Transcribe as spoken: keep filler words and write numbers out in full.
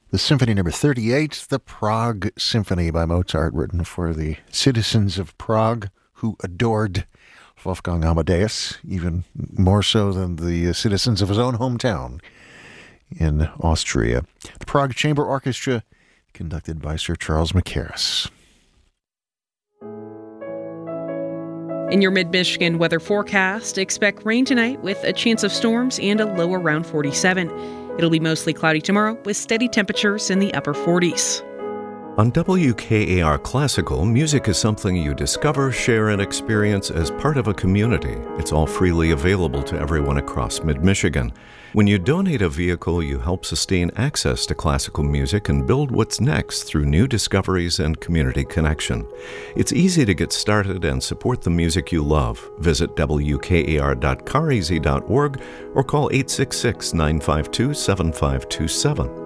The Symphony Number thirty-eight, the Prague Symphony by Mozart, written for the citizens of Prague who adored Wolfgang Amadeus, even more so than the citizens of his own hometown in Austria. The Prague Chamber Orchestra, conducted by Sir Charles Mackerras. In your mid-Michigan weather forecast, expect rain tonight with a chance of storms and a low around forty-seven. It'll be mostly cloudy tomorrow with steady temperatures in the upper forties. On W K A R Classical, music is something you discover, share, and experience as part of a community. It's all freely available to everyone across mid-Michigan. When you donate a vehicle, you help sustain access to classical music and build what's next through new discoveries and community connection. It's easy to get started and support the music you love. Visit W K A R dot careasy dot org or call eight six six, nine five two, seven five two seven.